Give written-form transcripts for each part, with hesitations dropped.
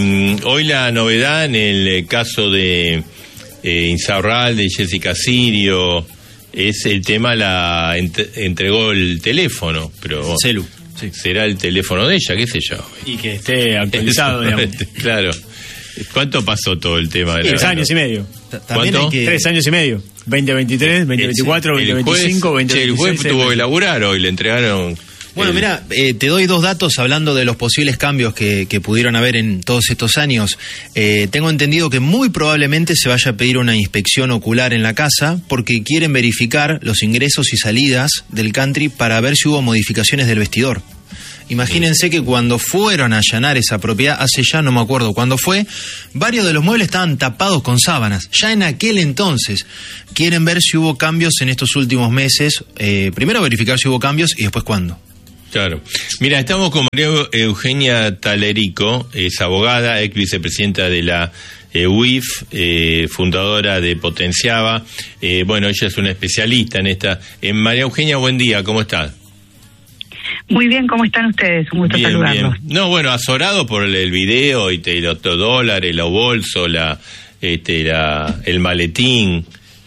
Hoy la novedad en el caso de Insaurralde, de Jessica Sirio, es el tema, entregó el teléfono, pero celu, sí. Será el teléfono de ella, qué sé yo. Y que esté actualizado, digamos. Claro. ¿Cuánto pasó todo el tema? 3 años y medio. ¿Cuánto? 3 años y medio. 2023, 2024, 2025, 2026. El juez tuvo que laburar hoy, le entregaron... Bueno, mira, te doy 2 datos hablando de los posibles cambios que pudieron haber en todos estos años. Tengo entendido que muy probablemente se vaya a pedir una inspección ocular en la casa porque quieren verificar los ingresos y salidas del country para ver si hubo modificaciones del vestidor. Imagínense que cuando fueron a allanar esa propiedad, hace ya no me acuerdo cuándo fue, varios de los muebles estaban tapados con sábanas. Ya en aquel entonces quieren ver si hubo cambios en estos últimos meses. Primero verificar si hubo cambios y después cuándo. Claro. Mira, estamos con María Eugenia Talerico, es abogada, ex vicepresidenta de la UIF, fundadora de Potenciaba. Bueno, ella es una especialista en esta. María Eugenia, buen día, ¿cómo estás? Muy bien, ¿cómo están ustedes? Un gusto saludarlos. Bien. No, bueno, azorado por el video y los dólares, los bolsos, el maletín,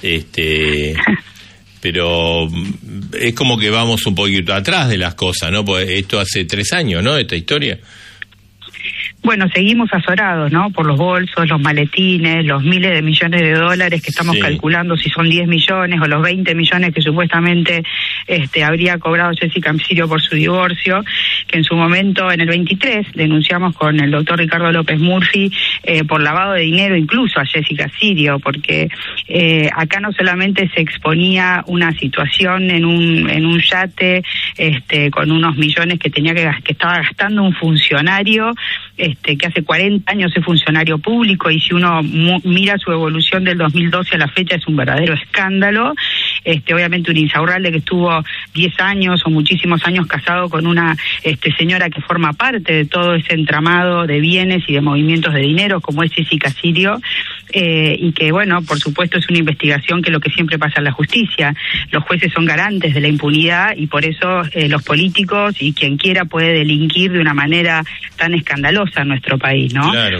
pero es como que vamos un poquito atrás de las cosas, ¿no? Pues esto hace 3 años, ¿no? Esta historia. Bueno, seguimos azorados, ¿no? Por los bolsos, los maletines, los miles de millones de dólares que estamos calculando, si son 10 millones o los 20 millones que supuestamente habría cobrado Jessica Sirio por su divorcio, que en su momento, en el 23, denunciamos con el doctor Ricardo López Murphy por lavado de dinero incluso a Jessica Sirio, porque acá no solamente se exponía una situación en un yate con unos millones que estaba gastando un funcionario que hace 40 años es funcionario público, y si uno mira su evolución del 2012 a la fecha es un verdadero escándalo. Obviamente un Insaurralde que estuvo 10 años o muchísimos años casado con una señora que forma parte de todo ese entramado de bienes y de movimientos de dinero como es Jessica Sirio, y que bueno, por supuesto es una investigación que lo que siempre pasa en la justicia, los jueces son garantes de la impunidad y por eso los políticos y quien quiera puede delinquir de una manera tan escandalosa en nuestro país, ¿no? Claro.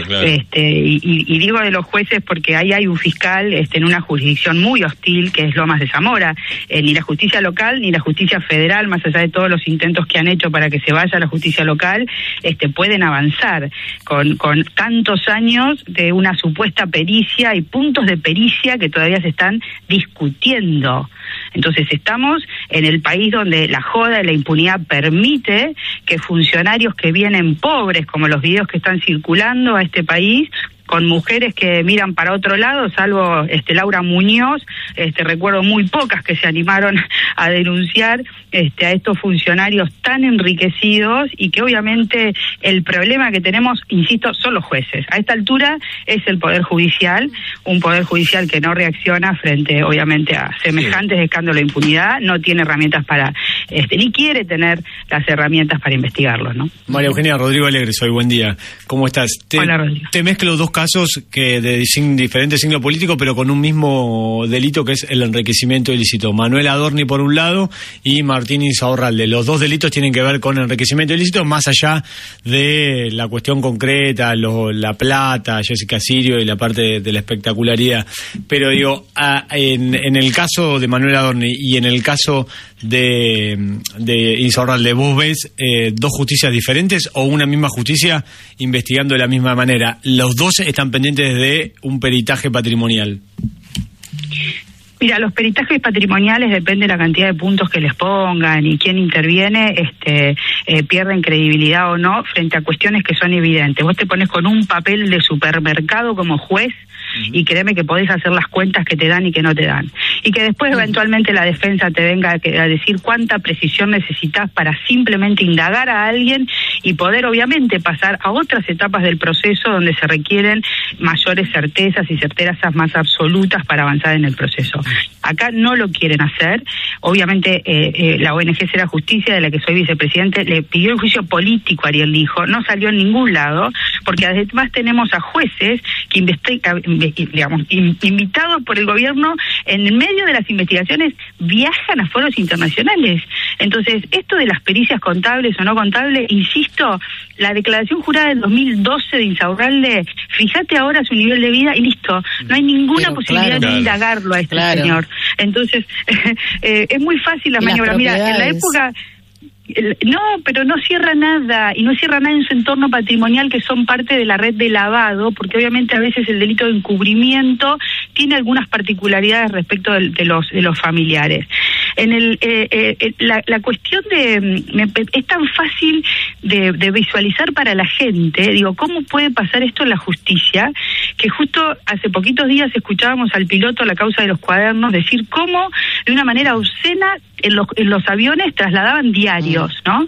Y digo de los jueces porque ahí hay un fiscal en una jurisdicción muy hostil que es Lomas de Zamora. Ni la justicia local ni la justicia federal, más allá de todos los intentos que han hecho para que se vaya a la justicia local, pueden avanzar con tantos años de una supuesta pericia y puntos de pericia que todavía se están discutiendo. Entonces estamos en el país donde la joda de la impunidad permite que funcionarios que vienen pobres, como los videos que están circulando a este país, con mujeres que miran para otro lado, salvo Laura Muñoz, recuerdo muy pocas que se animaron a denunciar a estos funcionarios tan enriquecidos, y que obviamente el problema que tenemos, insisto, son los jueces. A esta altura es el Poder Judicial, un Poder Judicial que no reacciona frente, obviamente, a semejantes escándalos de impunidad, no tiene herramientas para, ni quiere tener las herramientas para investigarlos, ¿no? María Eugenia, Rodrigo Alegre, soy, buen día. ¿Cómo estás? Hola, Rodrigo. Te mezclo 2 casos que de diferente signo político, pero con un mismo delito, que es el enriquecimiento ilícito. Manuel Adorni por un lado y Martín Insaurralde. Los 2 delitos tienen que ver con enriquecimiento ilícito, más allá de la cuestión concreta, la plata, Jessica Sirio y la parte de la espectacularidad. Pero digo, en el caso de Manuel Adorni y en el caso de Insaurralde, ¿vos ves 2 justicias diferentes o una misma justicia investigando de la misma manera? Los 2 están pendientes de un peritaje patrimonial. Mira, los peritajes patrimoniales, depende de la cantidad de puntos que les pongan y quién interviene, pierden credibilidad o no frente a cuestiones que son evidentes. Vos te pones con un papel de supermercado como juez y créeme que podés hacer las cuentas que te dan y que no te dan. Y que después eventualmente la defensa te venga a decir cuánta precisión necesitas para simplemente indagar a alguien y poder obviamente pasar a otras etapas del proceso donde se requieren mayores certezas y certezas más absolutas para avanzar en el proceso. Acá no lo quieren hacer. Obviamente la ONG Será Justicia, de la que soy vicepresidente, le pidió el juicio político a Ariel Lijo, no salió en ningún lado, porque además tenemos a jueces que invitados por el gobierno, en medio de las investigaciones viajan a foros internacionales. Entonces, esto de las pericias contables o no contables, insisto, la declaración jurada del 2012 de Insaurralde, fíjate ahora su nivel de vida y listo, no hay ninguna posibilidad de indagarlo a este señor. Entonces, es muy fácil la maniobra. Mira, en la época... No, pero no cierra nada, y no cierra nada en su entorno patrimonial, que son parte de la red de lavado, porque obviamente a veces el delito de encubrimiento tiene algunas particularidades respecto de los familiares. La cuestión es tan fácil de visualizar para la gente, digo, ¿cómo puede pasar esto en la justicia? Que justo hace poquitos días escuchábamos al piloto, la causa de los cuadernos, decir cómo de una manera obscena en los aviones trasladaban diarios, ¿no?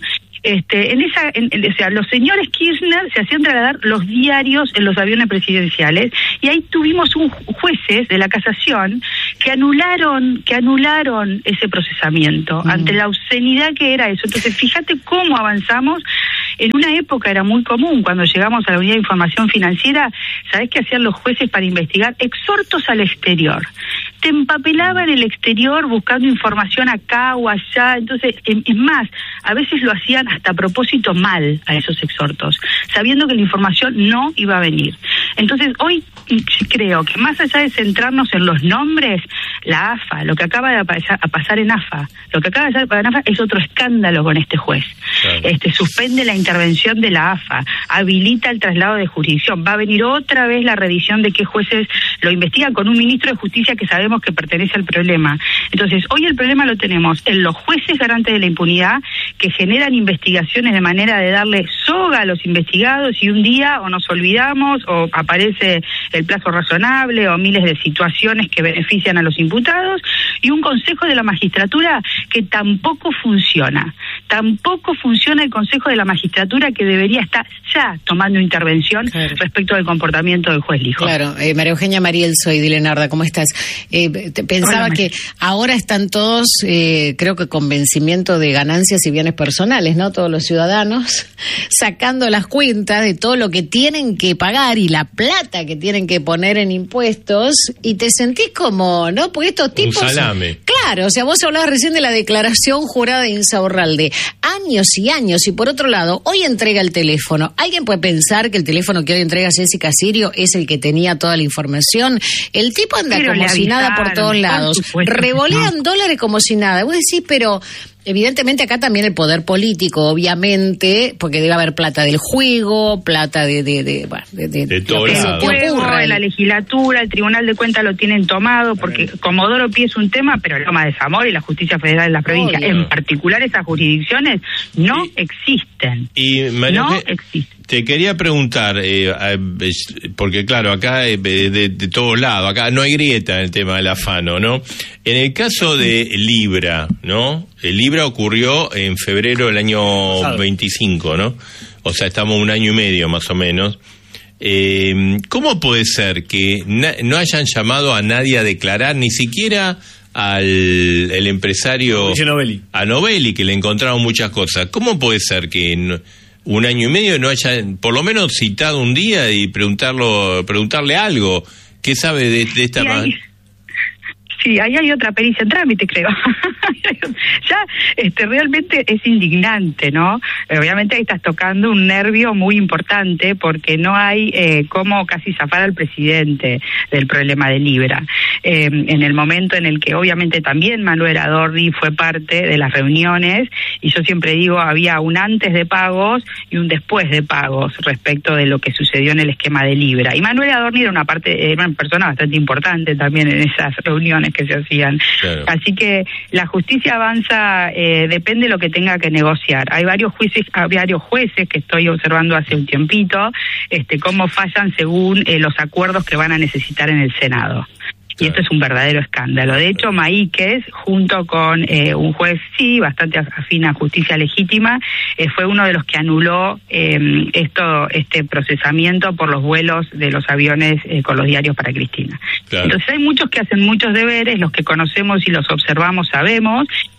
O sea, los señores Kirchner se hacían trasladar los diarios en los aviones presidenciales, y ahí tuvimos jueces de la casación que anularon ese procesamiento ante la obscenidad que era eso. Entonces, fíjate cómo avanzamos. En una época era muy común, cuando llegamos a la Unidad de Información Financiera, ¿sabés qué hacían los jueces para investigar? Exhortos al exterior. Te empapelaban en el exterior buscando información acá o allá. Entonces, es más, a veces lo hacían hasta a propósito mal a esos exhortos, sabiendo que la información no iba a venir. Entonces, hoy creo que más allá de centrarnos en los nombres, la AFA, lo que acaba de pasar en AFA, es otro escándalo con este juez. Claro. Suspende la intervención de la AFA, habilita el traslado de jurisdicción, va a venir otra vez la revisión de qué jueces lo investigan, con un ministro de Justicia que sabemos que pertenece al problema. Entonces, hoy el problema lo tenemos en los jueces garantes de la impunidad, que generan investigaciones de manera de darle soga a los investigados, y un día o nos olvidamos o aparece el plazo razonable o miles de situaciones que benefician a los imputados, y un Consejo de la Magistratura que tampoco funciona el Consejo de la Magistratura, que debería estar ya tomando intervención respecto del comportamiento del juez Lijo. Claro, María Eugenia Mariel, soy Dilenarda, ¿cómo estás? Pensaba que ahora están todos, creo que con vencimiento de ganancias y bienes personales, ¿no? Todos los ciudadanos sacando las cuentas de todo lo que tienen que pagar y la plata que tienen que poner en impuestos, y te sentís como, ¿no? Porque estos tipos... Un salame. Claro, o sea, vos hablabas recién de la declaración jurada de Insaurralde, años y años, y por otro lado, hoy entrega el teléfono. ¿Alguien puede pensar que el teléfono que hoy entrega Jessica Sirio es el que tenía toda la información? El tipo anda como si nada por todos lados, revolean dólares como si nada. Vos decís, pero... Evidentemente acá también el poder político, obviamente, porque debe haber plata del juego, plata de todo lado. En la legislatura, el Tribunal de Cuentas lo tienen tomado, porque Comodoro Pi es un tema, pero Loma de Zamora y la Justicia Federal de la provincia, en particular esas jurisdicciones, no existen. No existen. Te quería preguntar, porque claro, acá de todos lados, acá no hay grieta en el tema del afano, ¿no? En el caso de Libra, ¿no? El Libra ocurrió en febrero del año 25, ¿no? O sea, estamos un año y medio más o menos. ¿Cómo puede ser que no hayan llamado a nadie a declarar, ni siquiera al empresario, a Novelli, que le encontraron muchas cosas? ¿Cómo puede ser que un año y medio no hayan por lo menos citado un día y preguntarle algo? ¿Qué sabe de esta manera? Sí, ahí hay otra pericia en trámite, creo. Ya, realmente es indignante, ¿no? Obviamente ahí estás tocando un nervio muy importante, porque no hay cómo casi zafar al presidente del problema de Libra. En el momento en el que obviamente también Manuel Adorni fue parte de las reuniones, y yo siempre digo, había un antes de pagos y un después de pagos respecto de lo que sucedió en el esquema de Libra. Y Manuel Adorni era una persona bastante importante también en esas reuniones que se hacían. Claro. Así que la justicia avanza, depende de lo que tenga que negociar. Hay varios jueces que estoy observando hace un tiempito, cómo fallan según los acuerdos que van a necesitar en el Senado. Y esto es un verdadero escándalo. De hecho, Maíquez, junto con un juez, bastante afín a justicia legítima, fue uno de los que anuló este procesamiento por los vuelos de los aviones con los diarios para Cristina. Claro. Entonces hay muchos que hacen muchos deberes, los que conocemos y los observamos sabemos,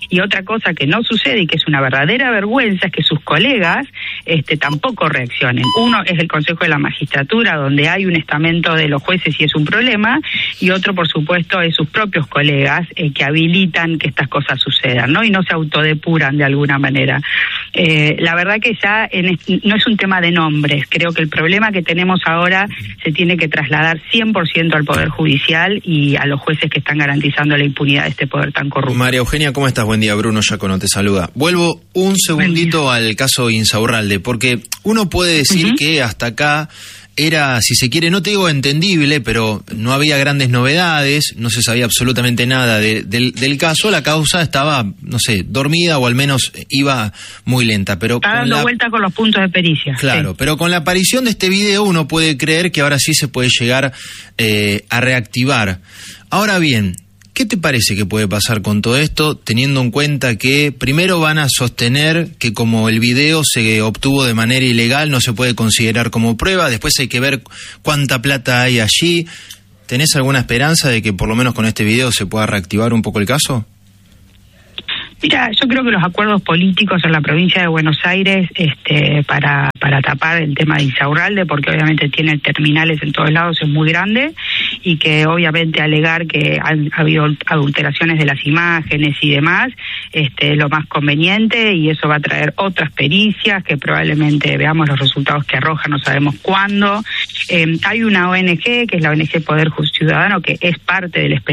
Y otra cosa que no sucede y que es una verdadera vergüenza es que sus colegas tampoco reaccionen. Uno es el Consejo de la Magistratura, donde hay un estamento de los jueces y es un problema, y otro, por supuesto, es sus propios colegas que habilitan que estas cosas sucedan, ¿no? Y no se autodepuran de alguna manera. La verdad que ya no es un tema de nombres. Creo que el problema que tenemos ahora se tiene que trasladar 100% al Poder Judicial y a los jueces que están garantizando la impunidad de este poder tan corrupto. María Eugenia, ¿cómo estás? Buen día, Bruno Giacono te saluda. Vuelvo un segundito al caso Insaurralde, porque uno puede decir que hasta acá era, si se quiere, no te digo entendible, pero no había grandes novedades, no se sabía absolutamente nada del caso, la causa estaba, no sé, dormida o al menos iba muy lenta. Pero está dando vuelta con los puntos de pericia. Claro, sí. Pero con la aparición de este video uno puede creer que ahora sí se puede llegar a reactivar. Ahora bien, ¿qué te parece que puede pasar con todo esto, teniendo en cuenta que primero van a sostener que como el video se obtuvo de manera ilegal no se puede considerar como prueba, después hay que ver cuánta plata hay allí? ¿Tenés alguna esperanza de que por lo menos con este video se pueda reactivar un poco el caso? Mira, yo creo que los acuerdos políticos en la provincia de Buenos Aires para tapar el tema de Insaurralde, porque obviamente tiene terminales en todos lados, es muy grande, y que obviamente alegar que ha habido adulteraciones de las imágenes y demás, lo más conveniente, y eso va a traer otras pericias que probablemente veamos los resultados que arrojan, no sabemos cuándo. Hay una ONG, que es la ONG Poder Ciudadano, que es parte del expediente